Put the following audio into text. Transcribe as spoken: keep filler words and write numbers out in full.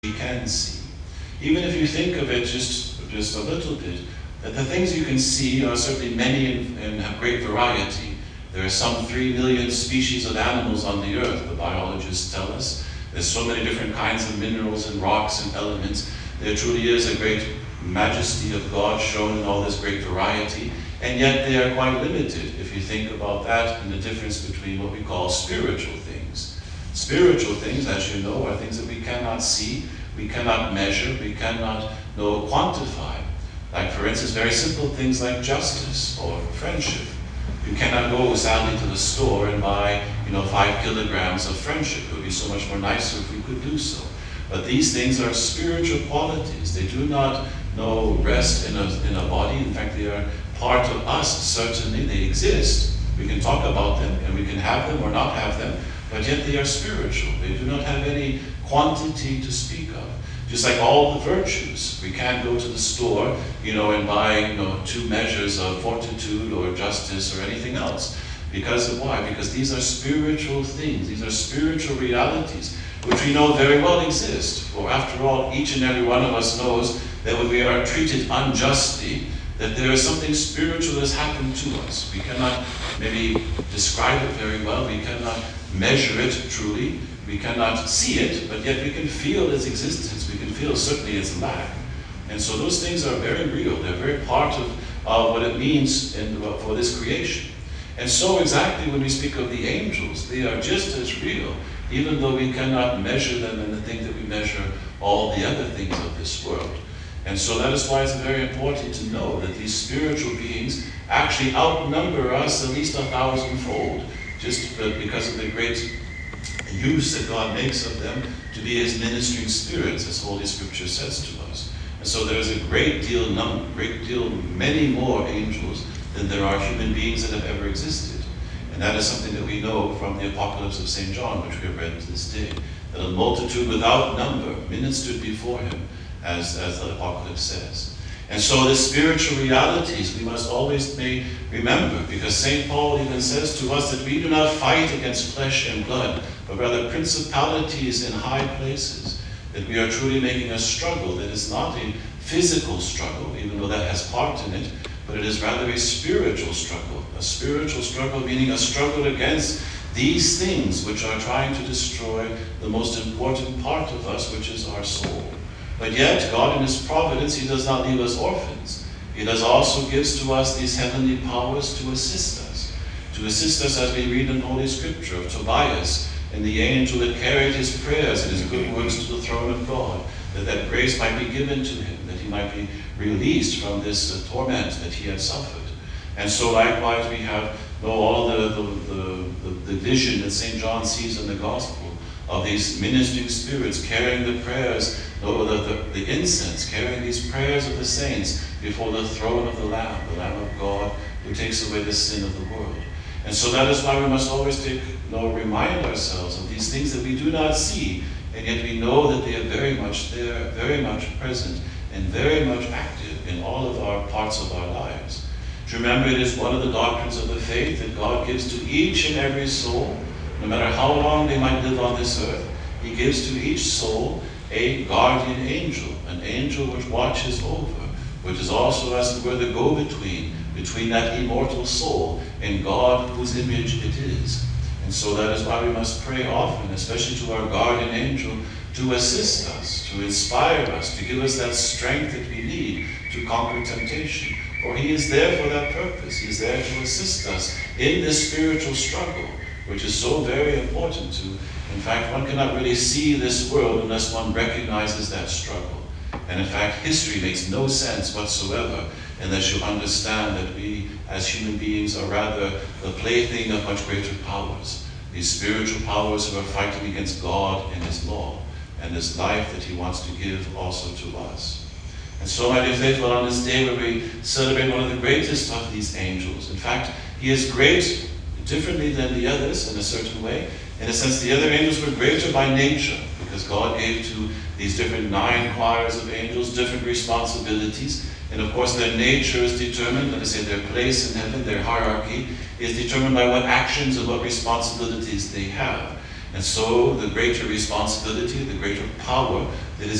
we can see. Even if you think of it just, just a little bit, that the things you can see are certainly many and, and have great variety. There are some three million species of animals on the earth, the biologists tell us. There's so many different kinds of minerals and rocks and elements. There truly is a great majesty of God shown in all this great variety, and yet they are quite limited if you think about that and the difference between what we call spiritual things. Spiritual things, as you know, are things that we cannot see, we cannot measure, we cannot know, quantify. Like, for instance, very simple things like justice or friendship. You cannot go, sadly, to the store and buy, you know, five kilograms of friendship. It would be so much more nicer if we could do so. But these things are spiritual qualities. They do not, no, rest in a, in a body. In fact, they are part of us, certainly. They exist. We can talk about them, and we can have them or not have them, but yet they are spiritual. They do not have any quantity to speak of. Just like all the virtues, we can't go to the store, you know, and buy, you know, two measures of fortitude or justice or anything else. Because of why? Because these are spiritual things. These are spiritual realities, which we know very well exist. For after all, each and every one of us knows that when we are treated unjustly, that there is something spiritual that has happened to us. We cannot maybe describe it very well. We cannot measure it truly. We cannot see it, but yet we can feel its existence. We can feel certainly its lack. And so those things are very real. They're very part of uh, what it means in, uh, for this creation. And so exactly when we speak of the angels, they are just as real, even though we cannot measure them in the things that we measure all the other things of this world. And so that is why it's very important to know that these spiritual beings actually outnumber us at least a thousandfold, just because of the great use that God makes of them to be his ministering spirits, as Holy Scripture says to us. And so there is a great deal, num great deal, many more angels than there are human beings that have ever existed. And that is something that we know from the Apocalypse of Saint John, which we have read to this day, that a multitude without number ministered before him, as, as the Apocalypse says. And so the spiritual realities we must always may remember, because Saint Paul even says to us that we do not fight against flesh and blood, but rather principalities in high places, that we are truly making a struggle that is not a physical struggle, even though that has part in it, but it is rather a spiritual struggle. A spiritual struggle meaning a struggle against these things which are trying to destroy the most important part of us, which is our soul. But yet, God in his providence, he does not leave us orphans. He does also gives to us these heavenly powers to assist us. To assist us as we read in Holy Scripture of Tobias and the angel that carried his prayers and his good works to the throne of God, that that grace might be given to him, that he might be released from this uh, torment that he had suffered. And so likewise we have you know, all the, the, the, the, the vision that Saint John sees in the Gospel of these ministering spirits carrying the prayers, the, the, the incense, carrying these prayers of the saints before the throne of the Lamb, the Lamb of God, who takes away the sin of the world. And so that is why we must always take, you know, remind ourselves of these things that we do not see, and yet we know that they are very much there, very much present, and very much active in all of our parts of our lives. To remember, it is one of the doctrines of the faith that God gives to each and every soul, no matter how long they might live on this earth, he gives to each soul a guardian angel, an angel which watches over, which is also, as it were, the go-between, between that immortal soul and God whose image it is. And so that is why we must pray often, especially to our guardian angel, to assist us, to inspire us, to give us that strength that we need to conquer temptation. For he is there for that purpose. He is there to assist us in this spiritual struggle, which is so very important to. In fact, one cannot really see this world unless one recognizes that struggle. And in fact, history makes no sense whatsoever unless you understand that we, as human beings, are rather the plaything of much greater powers. These spiritual powers who are fighting against God and his law, and this life that he wants to give also to us. And so, my dear faithful, on this day where we celebrate one of the greatest of these angels, in fact, he is great differently than the others in a certain way. In a sense, the other angels were greater by nature, because God gave to these different nine choirs of angels different responsibilities. And of course, their nature is determined, let us say their place in heaven, their hierarchy, is determined by what actions and what responsibilities they have. And so the greater responsibility, the greater power